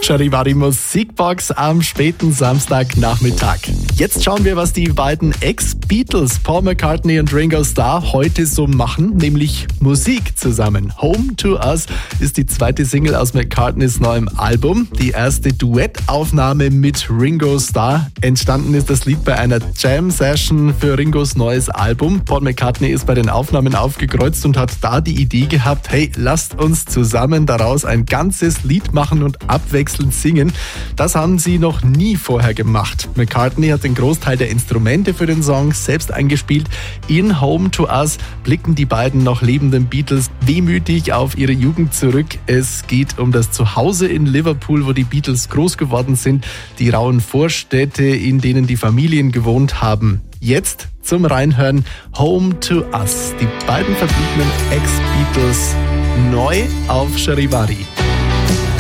Charivari Musikbox am späten Samstagnachmittag. Jetzt schauen wir, was die beiden Ex-Beatles, Paul McCartney und Ringo Starr, heute so machen, nämlich Musik zusammen. Home to Us ist die zweite Single aus McCartneys neuem Album, die erste Duettaufnahme mit Ringo Starr. Entstanden ist das Lied bei einer Jam-Session für Ringos neues Album. Paul McCartney ist bei den Aufnahmen aufgekreuzt und hat da die Idee gehabt, hey, lasst uns zusammen daraus ein ganzes Lied machen und abwechselnd singen. Das haben sie noch nie vorher gemacht. McCartney hat den Großteil der Instrumente für den Song selbst eingespielt. In Home to Us blicken die beiden noch lebenden Beatles wehmütig auf ihre Jugend zurück. Es geht um das Zuhause in Liverpool, wo die Beatles groß geworden sind, die rauen Vorstädte, in denen die Familien gewohnt haben. Jetzt zum Reinhören Home to Us. Die beiden verbliebenen Ex-Beatles neu auf Charivari.